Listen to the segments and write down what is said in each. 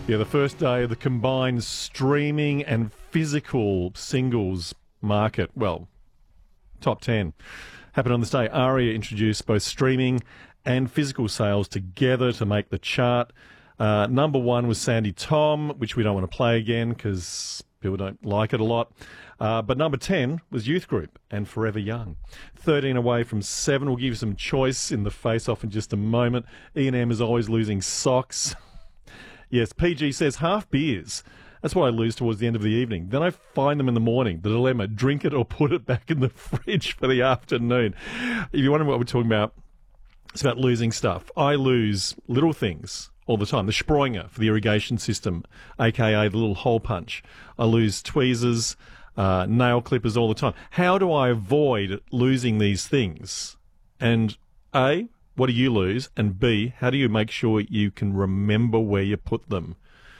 Yeah, the first day of the combined streaming and physical singles market. Well, top 10. Happened on this day. ARIA introduced both streaming and physical sales together to make the chart. Number one was Sandy Tom, which we don't want to play again because people don't like it a lot. But number 10 was Youth Group and Forever Young. 13 away from 7. We'll give you some choice in the face-off in just a moment. E&M is always losing socks. Yes, PG says half beers. That's what I lose towards the end of the evening. Then I find them in the morning. The dilemma, drink it or put it back in the fridge for the afternoon. If you're wondering what we're talking about, it's about losing stuff. I lose little things all the time. The Springer for the irrigation system, a.k.a. the little hole punch. I lose tweezers, nail clippers all the time. How do I avoid losing these things? And A, what do you lose? And B, how do you make sure you can remember where you put them?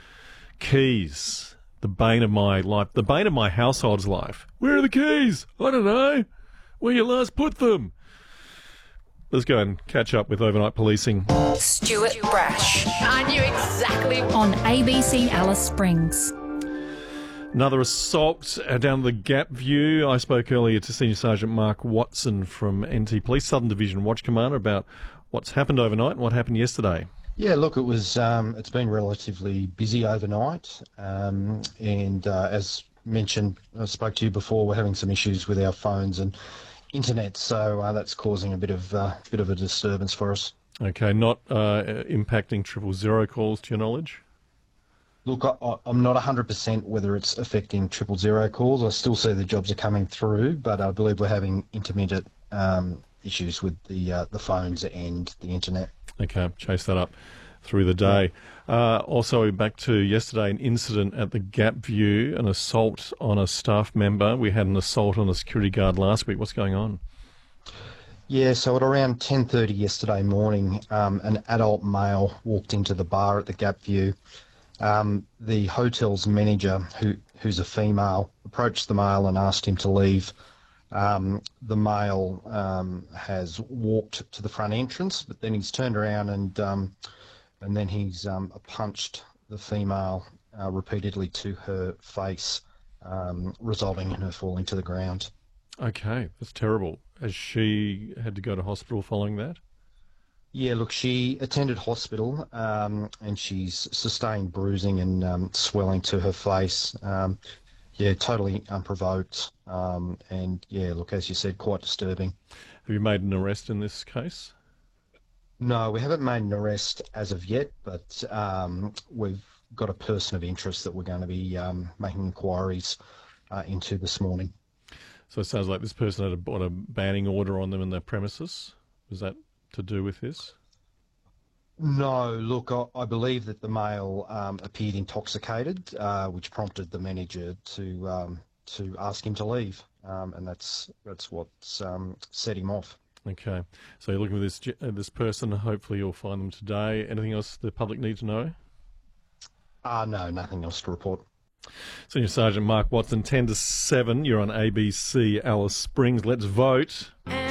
Keys, the bane of my life, the bane of my household's life. Where are the keys? I don't know. Where you last put them? Let's go and catch up with overnight policing. Stuart Brash. I knew exactly. On ABC Alice Springs. Another assault down the Gap View. I spoke earlier to Senior Sergeant Mark Watson from NT Police, Southern Division Watch Commander, about what's happened overnight and what happened yesterday. Yeah, look, it was. It's been relatively busy overnight, and as mentioned, I spoke to you before. We're having some issues with our phones and internet, so that's causing a bit of a disturbance for us. Okay, not impacting 000 calls to your knowledge? Look, I'm not 100% whether it's affecting 000 calls. I still see the jobs are coming through, but I believe we're having intermittent issues with the phones and the internet. Okay, chase that up through the day. Also, back to yesterday, an incident at the Gap View, an assault on a staff member. We had an assault on a security guard last week. What's going on? Yeah, so at around 10:30 yesterday morning, an adult male walked into the bar at the Gap View. The hotel's manager, who's a female, approached the male and asked him to leave. The male has walked to the front entrance, but then he's turned around and then he's punched the female repeatedly to her face, resulting in her falling to the ground. Okay, that's terrible. Has she had to go to hospital following that? Yeah, look, she attended hospital and she's sustained bruising and swelling to her face. Yeah, totally unprovoked. And yeah, look, as you said, quite disturbing. Have you made an arrest in this case? No, we haven't made an arrest as of yet, but we've got a person of interest that we're going to be making inquiries into this morning. So it sounds like this person had a banning order on them in their premises. Was that to do with this? No, look, I believe that the male appeared intoxicated, which prompted the manager to ask him to leave, and that's what's set him off. Okay, so you're looking for this person. Hopefully, you'll find them today. Anything else the public need to know? No, nothing else to report. Senior Sergeant Mark Watson, 10 to 7. You're on ABC Alice Springs. Let's vote.